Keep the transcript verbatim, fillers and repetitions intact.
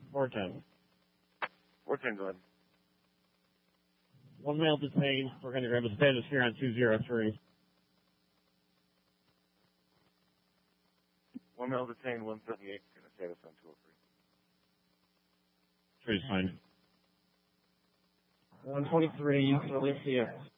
four ten. four ten, go ahead. One male detained. We're going to grab a status here on two zero three. One male detained, one seventy-eight, going to status on two oh three. Tree's fine. one twenty-three, release the X.